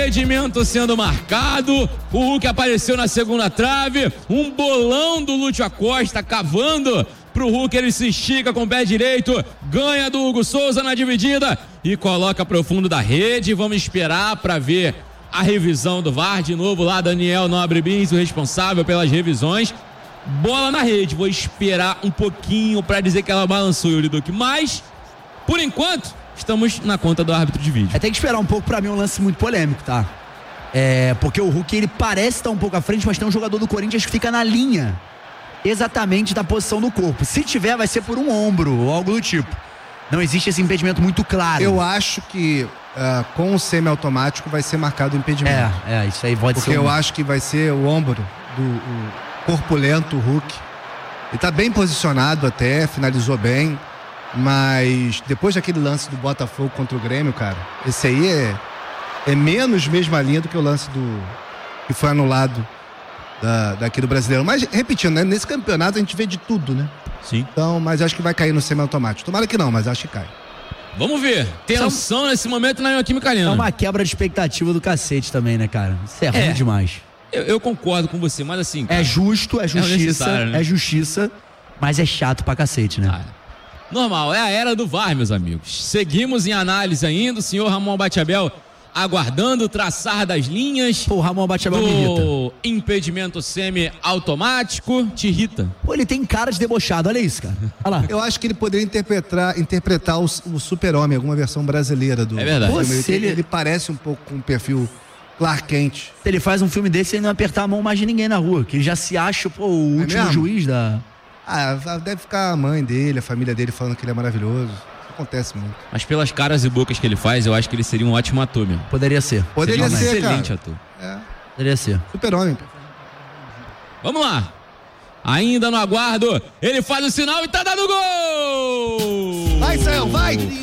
impedimento sendo marcado, o Hulk apareceu na segunda trave, um bolão do Lúcio Acosta cavando pro Hulk, ele se estica com o pé direito, ganha do Hugo Souza na dividida e coloca pro fundo da rede. Vamos esperar para ver a revisão do VAR. De novo lá, Daniel Nobre Bins, o responsável pelas revisões. Bola na rede, vou esperar um pouquinho para dizer que ela balançou, Yuri Duque, mas por enquanto estamos na conta do árbitro de vídeo. Tem que esperar um pouco, pra mim, um lance muito polêmico, tá? Porque o Hulk, ele parece estar um pouco à frente, mas tem um jogador do Corinthians que fica na linha exatamente da posição do corpo. Se tiver, vai ser por um ombro ou algo do tipo. Não existe esse impedimento muito claro. Eu acho que com o semiautomático vai ser marcado o impedimento. Isso aí pode ser. Porque eu acho que vai ser o ombro do corpulento Hulk. Ele tá bem posicionado até, finalizou bem. Mas depois daquele lance do Botafogo contra o Grêmio, cara, esse aí é menos mesma linha do que o lance que foi anulado daqui do Brasileiro. Mas, repetindo, né, nesse campeonato a gente vê de tudo, né? Sim. Então, mas acho que vai cair no semiautomático. Tomara que não, mas acho que cai. Vamos ver. Tensão nesse momento na Neoquímica Arena. É uma quebra de expectativa do cacete também, né, cara? Isso é ruim demais. Eu concordo com você, mas assim, cara, é justo, é justiça, né? É justiça, mas é chato pra cacete, né? Normal, é a era do VAR, meus amigos. Seguimos em análise ainda, o senhor Ramon Batiabel aguardando o traçar das linhas. Pô, o Ramon Batiabel me irrita. Impedimento semi-automático, te irrita? Pô, ele tem cara de debochado, olha isso, cara. Olha lá. Eu acho que ele poderia interpretar o Super-Homem, alguma versão brasileira do... É verdade. Pô, filme. Ele parece um pouco com um perfil Clark Kent. Se ele faz um filme desse, ele não apertar a mão mais de ninguém na rua, que ele já se acha, o último mesmo? juiz da... Deve ficar a mãe dele, a família dele falando que ele é maravilhoso. Isso acontece muito. Mas pelas caras e bocas que ele faz, eu acho que ele seria um ótimo ator mesmo. Poderia ser. Poderia ser, um excelente cara. ator. Poderia ser. Super-Homem. Vamos lá. Ainda no aguardo. Ele faz o sinal e tá dando gol! Vai, Céu, vai!